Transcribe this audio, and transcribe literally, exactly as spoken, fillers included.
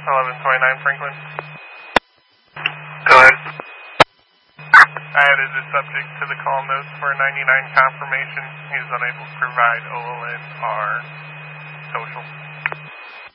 eleven twenty-nine Franklin. Go ahead. I added the subject to the call notes for ninety-nine confirmation. He is unable to provide O L N R social.